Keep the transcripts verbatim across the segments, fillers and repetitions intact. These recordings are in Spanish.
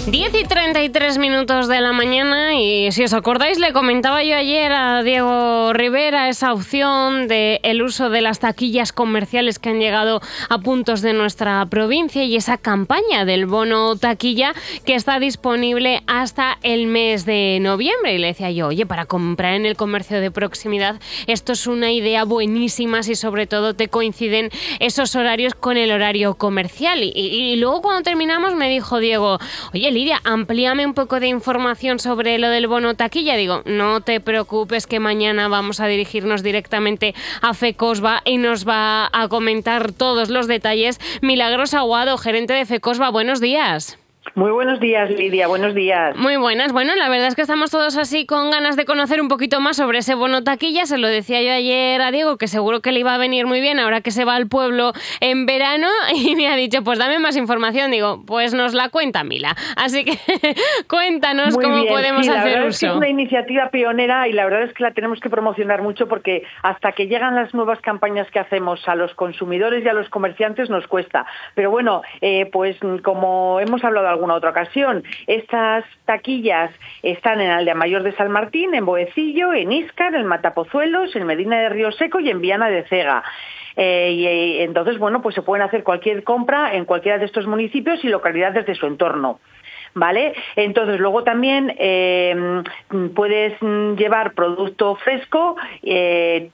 diez y treinta y tres minutos de la mañana y si os acordáis le comentaba yo ayer a Diego Rivera esa opción del uso de las taquillas comerciales que han llegado a puntos de nuestra provincia y esa campaña del bono taquilla que está disponible hasta el mes de noviembre. Y le decía yo, oye, para comprar en el comercio de proximidad esto es una idea buenísima si sobre todo te coinciden esos horarios con el horario comercial. Y, y, y luego cuando terminamos me dijo Diego, oye Lidia, amplíame un poco de información sobre lo del bono taquilla. Digo, no te preocupes que mañana vamos a dirigirnos directamente a FECOSBA y nos va a comentar todos los detalles. Milagros Aguado, gerente de FECOSBA, buenos días. Muy buenos días, Lidia, buenos días. Muy buenas. Bueno, la verdad es que estamos todos así con ganas de conocer un poquito más sobre ese bono taquilla. Se lo decía yo ayer a Diego, que seguro que le iba a venir muy bien ahora que se va al pueblo en verano, y me ha dicho, pues dame más información. Digo, pues nos la cuenta Mila. Así que cuéntanos muy cómo bien. podemos sí, hacer la verdad uso. Es, que es una iniciativa pionera y la verdad es que la tenemos que promocionar mucho porque hasta que llegan las nuevas campañas que hacemos a los consumidores y a los comerciantes nos cuesta. Pero bueno, eh, pues como hemos hablado alguna otra ocasión, estas taquillas están en Aldea Mayor de San Martín, en Boecillo, en Íscar, en Matapozuelos, en Medina de Río Seco y en Viana de Cega. Eh, y, y entonces, bueno, pues se pueden hacer cualquier compra en cualquiera de estos municipios y localidades de su entorno. ¿Vale? Entonces, luego también eh, puedes llevar producto fresco eh,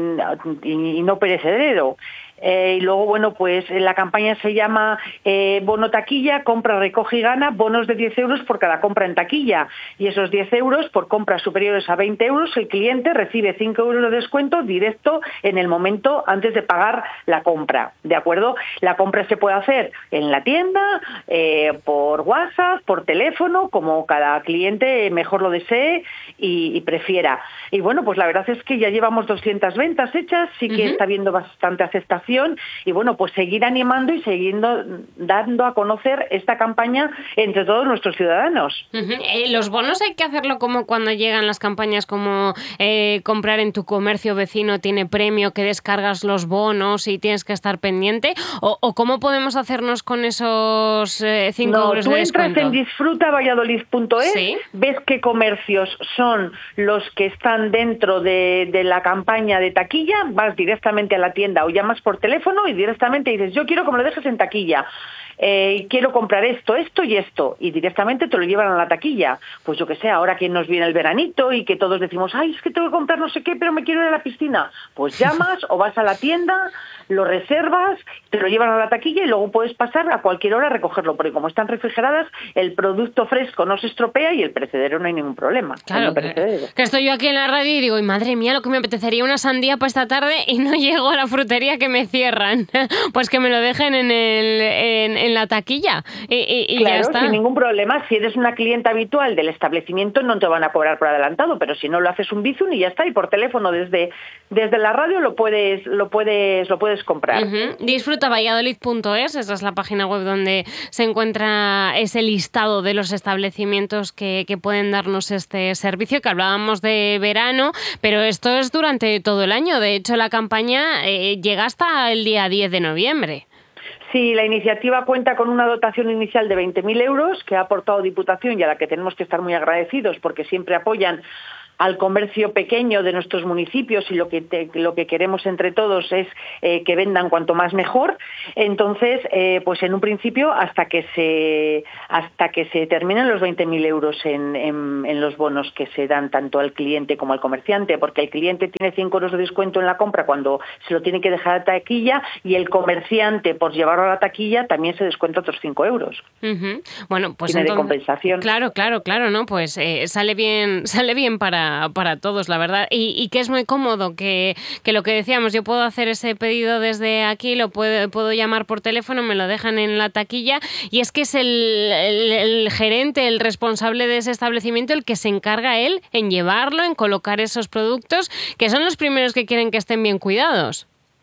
y no perecedero. Eh, y luego, bueno, pues la campaña se llama eh, Bono Taquilla, compra, recoge y gana, bonos de diez euros por cada compra en taquilla. Y esos diez euros por compras superiores a veinte euros, el cliente recibe cinco euros de descuento directo en el momento antes de pagar la compra, ¿de acuerdo? La compra se puede hacer en la tienda, eh, por WhatsApp, por teléfono, como cada cliente mejor lo desee y, y prefiera. Y bueno, pues la verdad es que ya llevamos doscientas ventas hechas, sí que uh-huh. está habiendo bastante aceptación. Y bueno, pues seguir animando y siguiendo dando a conocer esta campaña entre todos nuestros ciudadanos. Uh-huh. Eh, los bonos hay que hacerlo como cuando llegan las campañas como eh, comprar en tu comercio vecino tiene premio, que descargas los bonos y tienes que estar pendiente, o, o cómo podemos hacernos con esos eh, cinco euros de descuento. Tú entras en disfruta valladolid punto es, ¿sí? Ves qué comercios son los que están dentro de, de la campaña de taquilla, vas directamente a la tienda o llamas por teléfono y directamente dices, yo quiero que me lo dejes en taquilla. Eh, quiero comprar esto, esto y esto, y directamente te lo llevan a la taquilla. Pues yo que sé, ahora que nos viene el veranito y que todos decimos, ay, es que tengo que comprar no sé qué, pero me quiero ir a la piscina, pues llamas o vas a la tienda, lo reservas, te lo llevan a la taquilla y luego puedes pasar a cualquier hora a recogerlo, porque como están refrigeradas, el producto fresco no se estropea y el perecedero no hay ningún problema. Claro, que, que estoy yo aquí en la radio y digo, y madre mía, lo que me apetecería una sandía para esta tarde y no llego a la frutería que me cierran. Pues que me lo dejen en el en, en la taquilla y, y, y claro, ya está. Sin ningún problema. Si eres una clienta habitual del establecimiento no te van a cobrar por adelantado, pero si no lo haces un bizum y ya está, y por teléfono desde desde la radio lo puedes lo puedes lo puedes comprar. Uh-huh. disfruta valladolid punto es, esa es la página web donde se encuentra ese listado de los establecimientos que, que pueden darnos este servicio, que hablábamos de verano, pero esto es durante todo el año. De hecho, la campaña eh, llega hasta el día diez de noviembre. Sí, la iniciativa cuenta con una dotación inicial de veinte mil euros que ha aportado Diputación y a la que tenemos que estar muy agradecidos porque siempre apoyan al comercio pequeño de nuestros municipios y lo que te, lo que queremos entre todos es eh, que vendan cuanto más mejor. Entonces, eh, pues en un principio hasta que se hasta que se terminen los veinte mil euros en, en, en los bonos que se dan tanto al cliente como al comerciante, porque el cliente tiene cinco euros de descuento en la compra cuando se lo tiene que dejar a la taquilla y el comerciante por llevarlo a la taquilla también se descuenta otros cinco euros. Uh-huh. Bueno, pues tiene entonces, de compensación. Claro, claro, claro, ¿no? Pues eh, sale bien, sale bien para para todos, la verdad, y, y que es muy cómodo, que, que lo que decíamos, yo puedo hacer ese pedido desde aquí, lo puedo, puedo llamar por teléfono, me lo dejan en la taquilla, y es que es el, el, el gerente, el responsable de ese establecimiento el que se encarga él en llevarlo, en colocar esos productos, que son los primeros que quieren que estén bien cuidados.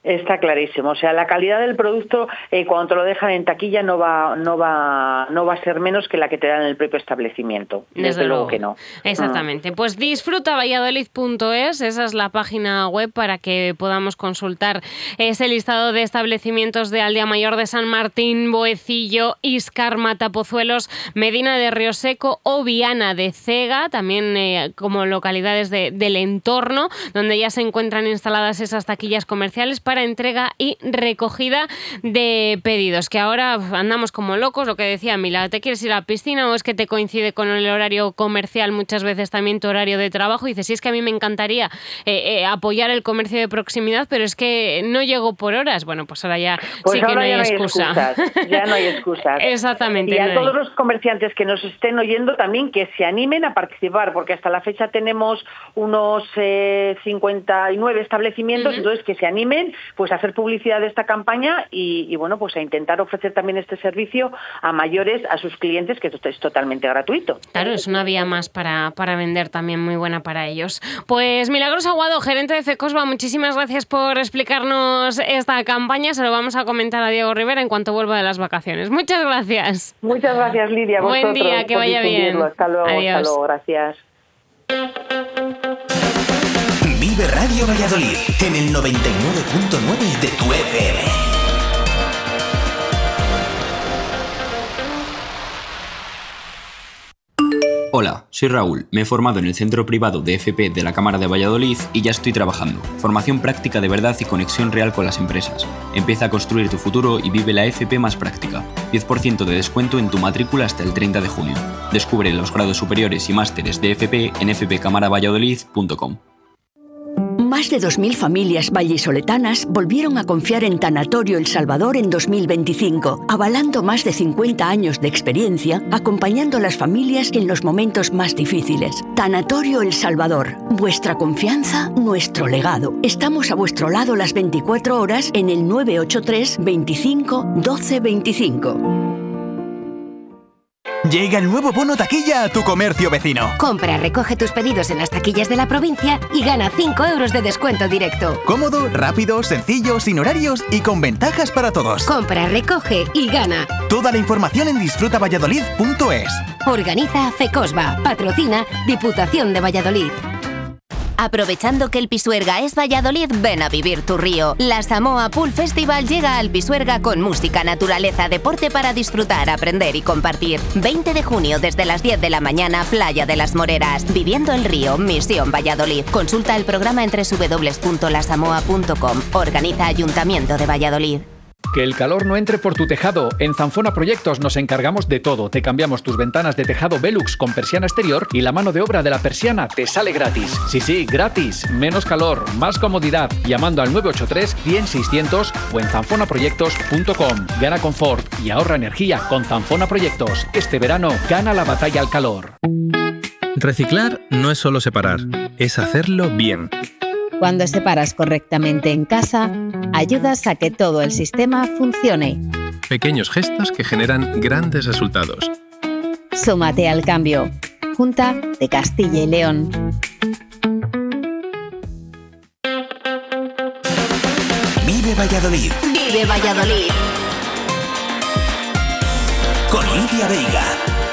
Está clarísimo, o sea, la calidad del producto eh, cuando te lo dejan en taquilla no va, no va, no va a ser menos que la que te dan en el propio establecimiento. Desde, Desde luego que no. Exactamente. Mm. Pues disfruta valladolid punto es, esa es la página web para que podamos consultar ese listado de establecimientos de Aldea Mayor de San Martín, Boecillo, Íscar, Matapozuelos, Medina de Rioseco o Viana de Cega, también eh, como localidades de, del entorno, donde ya se encuentran instaladas esas taquillas comerciales para entrega y recogida de pedidos, que ahora andamos como locos, lo que decía Mila, ¿te quieres ir a la piscina o es que te coincide con el horario comercial, muchas veces también tu horario de trabajo? Y dices, sí, es que a mí me encantaría eh, eh, apoyar el comercio de proximidad, pero es que no llego por horas. Bueno, pues ahora ya pues sí que ahora no hay, ya no hay excusa. excusas. Ya no hay excusas. Exactamente. Y a no todos hay. los comerciantes que nos estén oyendo también que se animen a participar, porque hasta la fecha tenemos unos eh, cincuenta y nueve establecimientos, uh-huh. entonces que se animen pues a hacer publicidad de esta campaña y, y bueno, pues a intentar ofrecer también este servicio a mayores, a sus clientes, que esto es totalmente gratuito. Claro, es una vía más para, para vender también muy buena para ellos. Pues Milagros Aguado, gerente de FECOSBA, muchísimas gracias por explicarnos esta campaña. Se lo vamos a comentar a Diego Rivera en cuanto vuelva de las vacaciones. Muchas gracias. Muchas gracias, Lidia. Buen día, que vaya bien. Hasta luego, Adiós. hasta luego, gracias. Vive Radio Valladolid en el noventa y nueve punto nueve de tu F M. Hola, soy Raúl, me he formado en el Centro Privado de F P de la Cámara de Valladolid y ya estoy trabajando. Formación práctica de verdad y conexión real con las empresas. Empieza a construir tu futuro y vive la F P más práctica. diez por ciento de descuento en tu matrícula hasta el treinta de junio. Descubre los grados superiores y másteres de F P en f p camara valladolid punto com. Más de dos mil familias vallisoletanas volvieron a confiar en Tanatorio El Salvador en dos mil veinticinco, avalando más de cincuenta años de experiencia, acompañando a las familias en los momentos más difíciles. Tanatorio El Salvador, vuestra confianza, nuestro legado. Estamos a vuestro lado las veinticuatro horas en el nueve ocho tres, veinticinco, doce veinticinco. Llega el nuevo bono taquilla a tu comercio vecino. Compra, recoge tus pedidos en las taquillas de la provincia y gana cinco euros de descuento directo. Cómodo, rápido, sencillo, sin horarios y con ventajas para todos. Compra, recoge y gana. Toda la información en disfruta valladolid punto es. Organiza FECOSBA. Patrocina Diputación de Valladolid. Aprovechando que el Pisuerga es Valladolid, ven a vivir tu río. La Samoa Pool Festival llega al Pisuerga con música, naturaleza, deporte para disfrutar, aprender y compartir. veinte de junio desde las diez de la mañana, Playa de las Moreras. Viviendo el río, Misión Valladolid. Consulta el programa en doble u doble u doble u punto la samoa punto com. Organiza Ayuntamiento de Valladolid. Que el calor no entre por tu tejado. En Zanfona Proyectos nos encargamos de todo. Te cambiamos tus ventanas de tejado Velux con persiana exterior y la mano de obra de la persiana te sale gratis. Sí, sí, gratis. Menos calor, más comodidad. Llamando al nueve ocho tres, cien, seiscientos o en zanfona proyectos punto com. Gana confort y ahorra energía con Zanfona Proyectos. Este verano gana la batalla al calor. Reciclar no es solo separar, es hacerlo bien. Cuando separas correctamente en casa, ayudas a que todo el sistema funcione. Pequeños gestos que generan grandes resultados. Súmate al cambio. Junta de Castilla y León. Vive Valladolid. Vive Valladolid. Con Lidia Veiga.